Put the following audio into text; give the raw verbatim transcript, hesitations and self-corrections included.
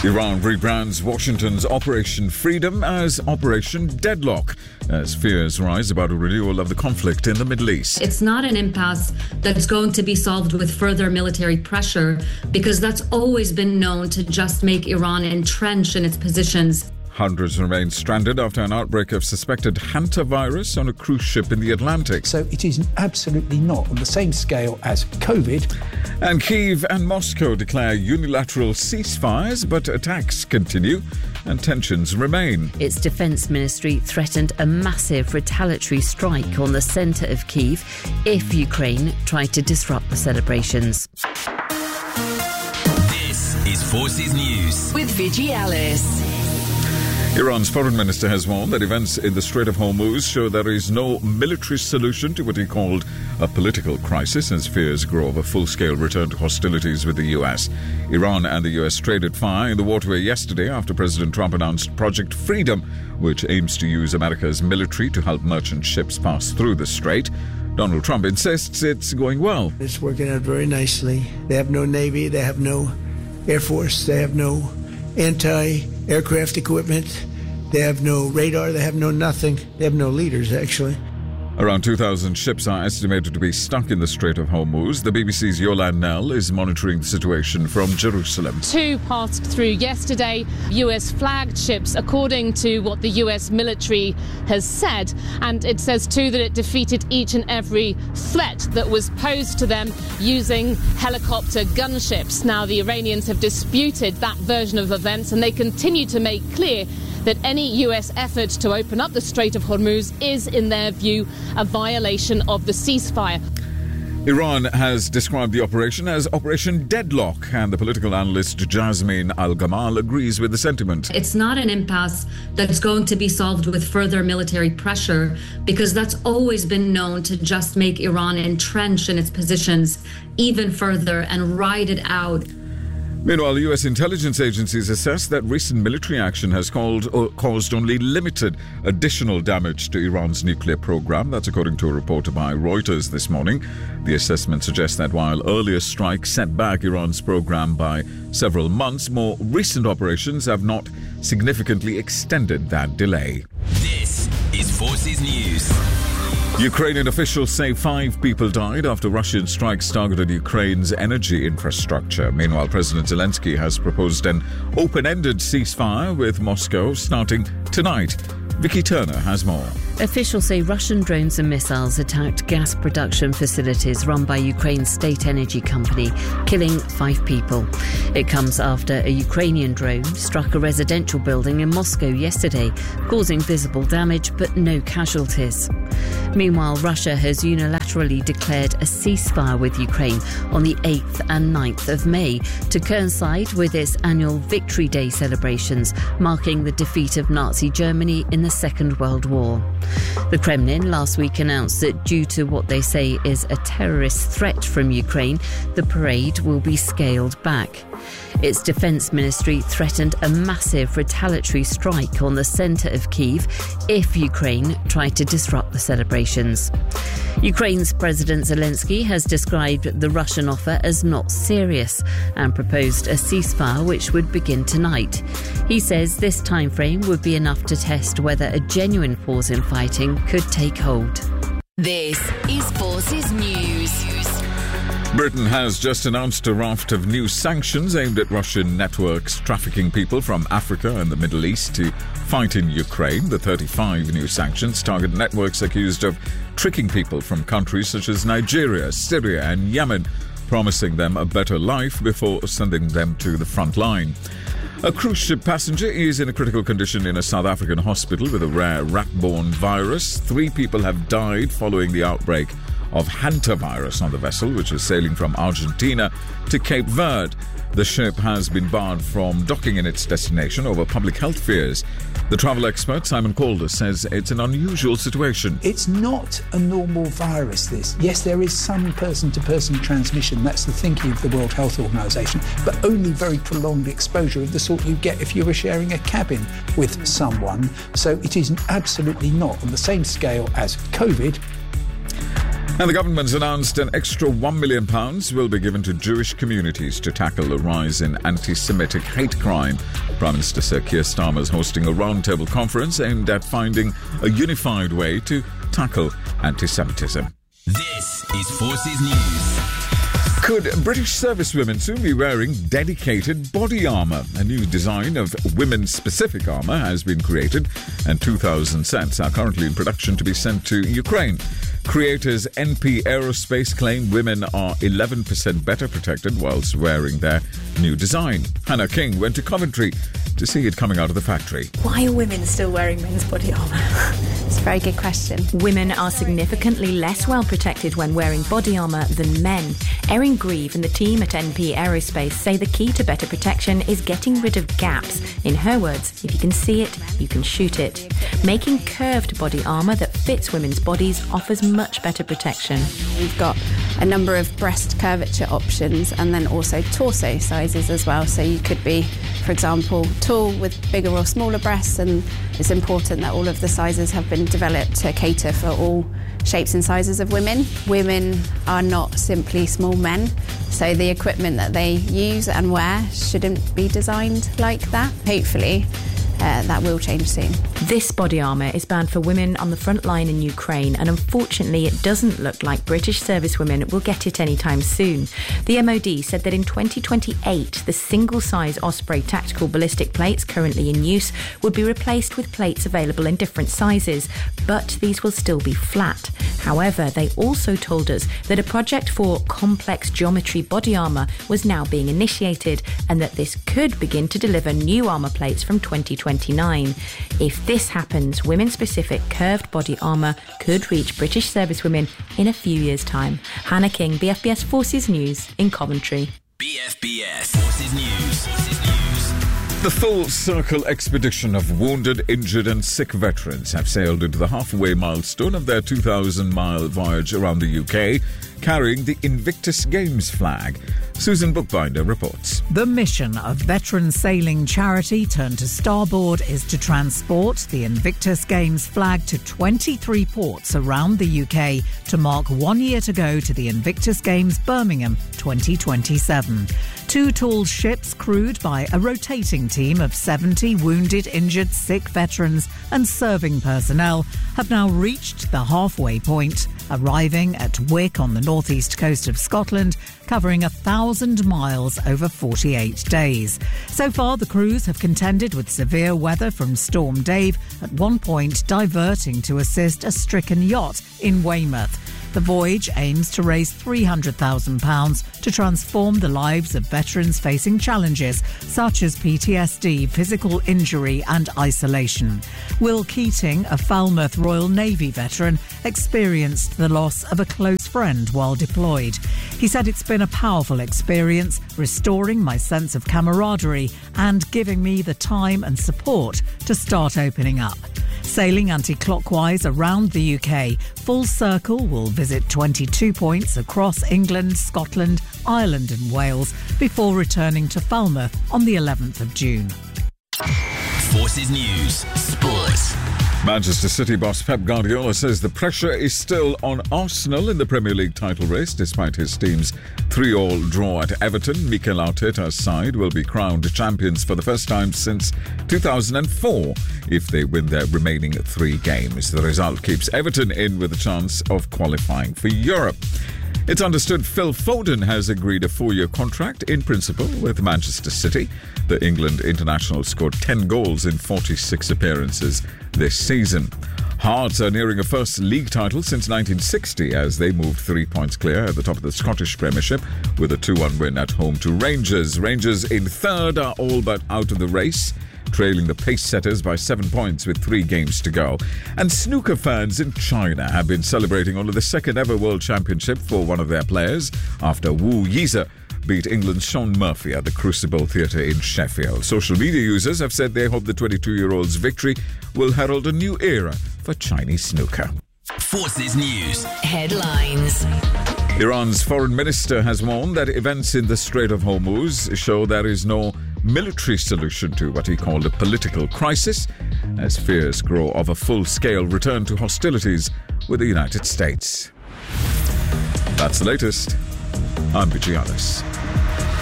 Iran rebrands Washington's Operation Freedom as Operation Deadlock as fears rise about a renewal of the conflict in the Middle East. It's not an impasse that's going to be solved with further military pressure, because that's always been known to just make Iran entrench in its positions. Hundreds remain stranded after an outbreak of suspected hantavirus on a cruise ship in the Atlantic. So it is absolutely not on the same scale as COVID. And Kyiv and Moscow declare unilateral ceasefires, but attacks continue and tensions remain. Its defence ministry threatened a massive retaliatory strike on the centre of Kyiv if Ukraine tried to disrupt the celebrations. This is Forces News with Vijay Alice. Iran's foreign minister has warned that events in the Strait of Hormuz show there is no military solution to what he called a political crisis as fears grow of a full-scale return to hostilities with the U S. Iran and the U S traded fire in the waterway yesterday after President Trump announced Project Freedom, which aims to use America's military to help merchant ships pass through the strait. Donald Trump insists it's going well. It's working out very nicely. They have no Navy, they have no Air Force, they have no anti-aircraft equipment, they have no radar, they have no nothing. They have no leaders, actually. Around two thousand ships are estimated to be stuck in the Strait of Hormuz. The B B C's Yolande Nell is monitoring the situation from Jerusalem. Two passed through yesterday, U S flagged ships, according to what the U S military has said. And it says, too, that it defeated each and every threat that was posed to them using helicopter gunships. Now, the Iranians have disputed that version of events, and they continue to make clear that any U S effort to open up the Strait of Hormuz is, in their view, a violation of the ceasefire. Iran has described the operation as Operation Deadlock, and the political analyst Jasmine Al-Gamal agrees with the sentiment. It's not an impasse that's going to be solved with further military pressure, because that's always been known to just make Iran entrench in its positions even further and ride it out. Meanwhile, U S intelligence agencies assess that recent military action has called, or caused only limited additional damage to Iran's nuclear program. That's according to a report by Reuters this morning. The assessment suggests that while earlier strikes set back Iran's program by several months, more recent operations have not significantly extended that delay. This is Forces News. Ukrainian officials say five people died after Russian strikes targeted Ukraine's energy infrastructure. Meanwhile, President Zelensky has proposed an open-ended ceasefire with Moscow starting tonight. Vicky Turner has more. Officials say Russian drones and missiles attacked gas production facilities run by Ukraine's state energy company, killing five people. It comes after a Ukrainian drone struck a residential building in Moscow yesterday, causing visible damage but no casualties. Meanwhile, Russia has unilaterally declared a ceasefire with Ukraine on the eighth and ninth of May to coincide with its annual Victory Day celebrations, marking the defeat of Nazi Germany in the Second World War. The Kremlin last week announced that due to what they say is a terrorist threat from Ukraine, the parade will be scaled back. Its defence ministry threatened a massive retaliatory strike on the centre of Kyiv if Ukraine tried to disrupt the celebrations. Ukraine's President Zelensky has described the Russian offer as not serious and proposed a ceasefire which would begin tonight. He says this timeframe would be enough to test whether a genuine pause in fighting could take hold. This is Forces News. Britain has just announced a raft of new sanctions aimed at Russian networks trafficking people from Africa and the Middle East to fight in Ukraine. The thirty-five new sanctions target networks accused of tricking people from countries such as Nigeria, Syria and Yemen, promising them a better life before sending them to the front line. A cruise ship passenger is in a critical condition in a South African hospital with a rare rat-borne virus. Three people have died following the outbreak of hantavirus on the vessel, which is sailing from Argentina to Cape Verde. The ship has been barred from docking in its destination over public health fears. The travel expert Simon Calder says it's an unusual situation. It's not a normal virus, this. Yes, there is some person-to-person transmission. That's the thinking of the World Health Organization, but only very prolonged exposure of the sort you get if you were sharing a cabin with someone. So it is absolutely not on the same scale as COVID. And the government's announced an extra one million pounds will be given to Jewish communities to tackle the rise in anti-Semitic hate crime. Prime Minister Sir Keir Starmer is hosting a roundtable conference aimed at finding a unified way to tackle anti-Semitism. This is Forces News. Could British servicewomen soon be wearing dedicated body armour? A new design of women-specific armour has been created, and two thousand sets are currently in production to be sent to Ukraine. Creators N P Aerospace claim women are eleven percent better protected whilst wearing their new design. Hannah King went to Coventry to see it coming out of the factory. Why are women still wearing men's body armour? It's a very good question. Women are significantly less well protected when wearing body armour than men. Erin Grieve and the team at N P Aerospace say the key to better protection is getting rid of gaps. In her words, if you can see it, you can shoot it. Making curved body armour that fits women's bodies offers much better protection. We've got a number of breast curvature options and then also torso sizes as well. So you could be, for example, tall with bigger or smaller breasts, and it's important that all of the sizes have been developed to cater for all shapes and sizes of women. Women are not simply small men, so the equipment that they use and wear shouldn't be designed like that. Hopefully, Uh, that will change soon. This body armour is banned for women on the front line in Ukraine, and unfortunately it doesn't look like British servicewomen will get it anytime soon. The M O D said that in twenty twenty-eight the single-size Osprey tactical ballistic plates currently in use would be replaced with plates available in different sizes, but these will still be flat. However, they also told us that a project for complex geometry body armour was now being initiated, and that this could begin to deliver new armour plates from twenty twenty-nine. If this happens, women-specific curved body armour could reach British servicewomen in a few years' time. Hannah King, B F B S Forces News in Coventry. B F B S Forces News. Forces News. The Full Circle expedition of wounded, injured and sick veterans have sailed into the halfway milestone of their two thousand mile voyage around the U K, carrying the Invictus Games flag. Susan Bookbinder reports. The mission of veteran sailing charity Turn to Starboard is to transport the Invictus Games flag to twenty-three ports around the U K to mark one year to go to the Invictus Games Birmingham twenty twenty-seven. Two tall ships crewed by a rotating team of seventy wounded, injured, sick veterans and serving personnel have now reached the halfway point, arriving at Wick on the northeast coast of Scotland, covering a thousand miles over forty-eight days. So far, the crews have contended with severe weather from Storm Dave, at one point diverting to assist a stricken yacht in Weymouth. The voyage aims to raise three hundred thousand pounds to transform the lives of veterans facing challenges such as P T S D, physical injury and isolation. Will Keating, a Falmouth Royal Navy veteran, experienced the loss of a close friend while deployed. He said, "It's been a powerful experience, restoring my sense of camaraderie and giving me the time and support to start opening up." Sailing anti-clockwise around the U K, Full Circle will visit twenty-two points across England, Scotland, Ireland and Wales before returning to Falmouth on the eleventh of June. Forces News. Sports. Manchester City boss Pep Guardiola says the pressure is still on Arsenal in the Premier League title race despite his team's three all draw at Everton. Mikel Arteta's side will be crowned champions for the first time since two thousand four if they win their remaining three games. The result keeps Everton in with a chance of qualifying for Europe. It's understood Phil Foden has agreed a four-year contract in principle with Manchester City. The England international scored ten goals in forty-six appearances this season. Hearts are nearing a first league title since nineteen sixty as they moved three points clear at the top of the Scottish Premiership with a two one win at home to Rangers. Rangers in third are all but out of the race, trailing the pace setters by seven points with three games to go. And snooker fans in China have been celebrating only the second ever World Championship for one of their players after Wu Yize beat England's Shaun Murphy at the Crucible Theatre in Sheffield. Social media users have said they hope the twenty-two-year-old's victory will herald a new era for Chinese snooker. Forces News. Headlines. Iran's foreign minister has warned that events in the Strait of Hormuz show there is no military solution to what he called a political crisis, as fears grow of a full-scale return to hostilities with the United States. That's the latest. I'm Vijay Alice.